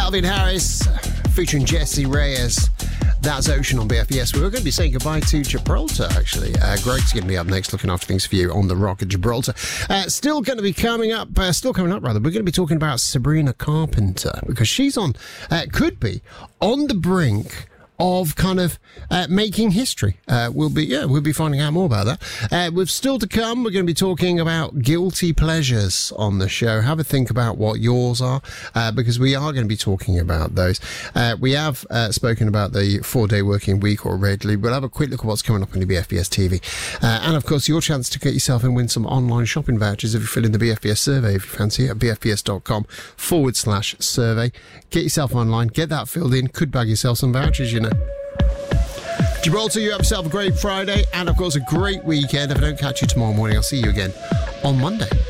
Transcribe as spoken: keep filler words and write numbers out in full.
Calvin Harris featuring Jesse Reyes. That's Ocean on B F E S. We're going to be saying goodbye to Gibraltar, actually. Uh, Greg's going to be up next, looking after things for you on the Rock at Gibraltar. Uh, still going to be coming up, uh, still coming up, rather. We're going to be talking about Sabrina Carpenter, because she's on, uh, could be, on the brink of kind of uh, making history. Uh, we'll be, yeah, we'll be finding out more about that. Uh, with still to come, we're going to be talking about guilty pleasures on the show. Have a think about what yours are, uh, because we are going to be talking about those. Uh, we have uh, spoken about the four-day working week already. We'll have a quick look at what's coming up on the B F B S T V. Uh, and, of course, your chance to get yourself and win some online shopping vouchers if you fill in the B F B S survey, if you fancy it, at bfbs.com forward slash survey. Get yourself online, get that filled in, could bag yourself some vouchers, you know. Gibraltar, you have yourself a great Friday and, of course, a great weekend. If I don't catch you tomorrow morning, I'll see you again on Monday.